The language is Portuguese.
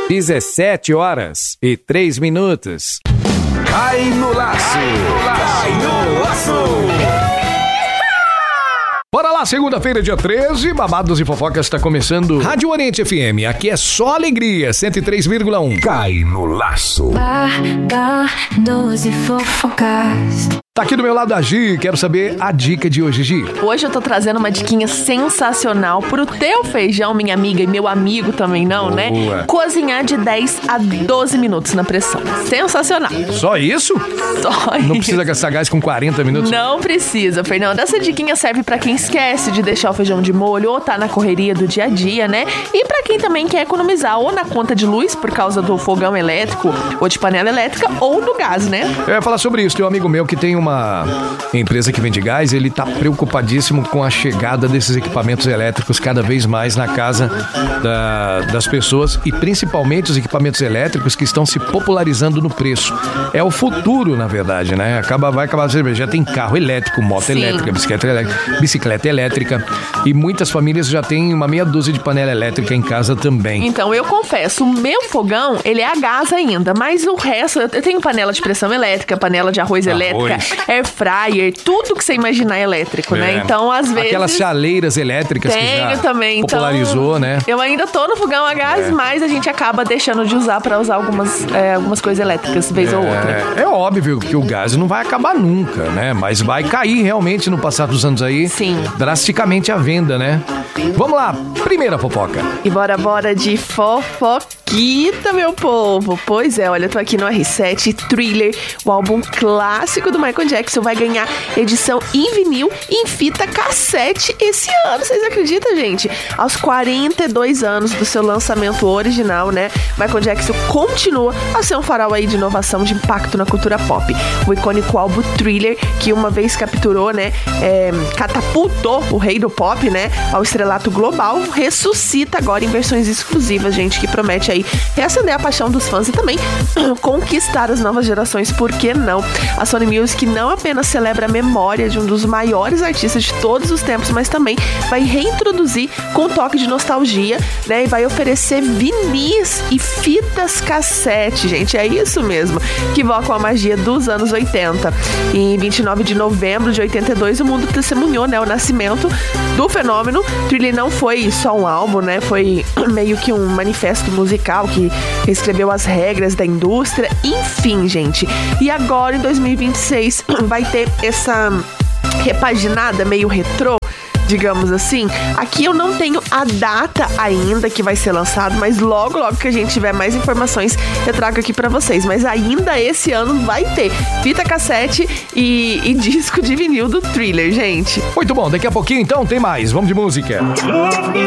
17h03. Cai no laço! Cai no laço! Bora lá, segunda-feira, dia 13, Babados e Fofocas está começando. Rádio Oriente FM, aqui é só alegria, 103,1. Cai no laço. Babados e Fofocas. Tá aqui do meu lado a Gi, quero saber a dica de hoje, Gi. Hoje eu tô trazendo uma diquinha sensacional pro teu feijão, minha amiga, e meu amigo também não, Boa. né? Cozinhar de 10 a 12 minutos na pressão. Sensacional. Só isso? Só Não isso. precisa gastar gás com 40 minutos? Não precisa, Fernando. Essa diquinha serve pra quem esquece de deixar o feijão de molho ou tá na correria do dia a dia, né? E pra quem também quer economizar ou na conta de luz por causa do fogão elétrico ou de panela elétrica ou no gás, né? Eu ia falar sobre isso, tem um amigo meu que tem uma empresa que vende gás, ele tá preocupadíssimo com a chegada desses equipamentos elétricos cada vez mais na casa das pessoas e principalmente os equipamentos elétricos que estão se popularizando no preço. É o futuro, na verdade, né? Vai acabar, já tem carro elétrico, moto Sim. elétrica, bicicleta elétrica e muitas famílias já têm uma meia dúzia de panela elétrica em casa também. Então, eu confesso, o meu fogão, ele é a gás ainda, mas o resto, eu tenho panela de pressão elétrica, panela de arroz elétrica, air fryer, tudo que você imaginar é elétrico, né? Então, às vezes... Aquelas chaleiras elétricas que já também, popularizou, então, né? Eu ainda tô no fogão a gás, mas a gente acaba deixando de usar pra usar algumas coisas elétricas, vez ou outra. É óbvio que o gás não vai acabar nunca, né? Mas vai cair realmente no passar dos anos aí. Sim. Drasticamente a venda, né? Vamos lá, primeira fofoca. E bora de fofoquita, meu povo. Pois é, olha, eu tô aqui no R7 Thriller, o álbum clássico do Michael Jackson vai ganhar edição em vinil e em fita cassete esse ano. Vocês acreditam, gente? Aos 42 anos do seu lançamento original, né? Michael Jackson continua a ser um farol aí de inovação, de impacto na cultura pop. O icônico álbum Thriller, que uma vez capturou, né? Catapultou o rei do pop, né? Ao estrelato global, ressuscita agora em versões exclusivas, gente, que promete aí reacender a paixão dos fãs e também conquistar as novas gerações, por que não? A Sony Music não apenas celebra a memória de um dos maiores artistas de todos os tempos, mas também vai reintroduzir com um toque de nostalgia, né? E vai oferecer vinis e fitas cassete, gente, é isso mesmo, que evocam a magia dos anos 80. E em 29 de novembro de 82, o mundo testemunhou, né, o nascimento do fenômeno. Thriller não foi só um álbum, né? Foi meio que um manifesto musical que escreveu as regras da indústria. Enfim, gente. E agora, em 2026, vai ter essa repaginada meio retrô, digamos assim. Aqui eu não tenho a data ainda que vai ser lançado, mas logo que a gente tiver mais informações, eu trago aqui pra vocês. Mas ainda esse ano vai ter fita cassete e disco de vinil do Thriller, gente. Muito bom, daqui a pouquinho então tem mais. Vamos de música.